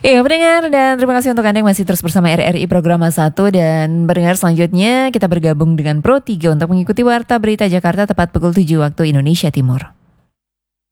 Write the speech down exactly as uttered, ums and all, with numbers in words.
Ya pendengar, dan terima kasih untuk Anda yang masih terus bersama R R I Programa satu. Dan pendengar, selanjutnya kita bergabung dengan Pro tiga untuk mengikuti Warta Berita Jakarta tepat pukul tujuh waktu Indonesia Timur.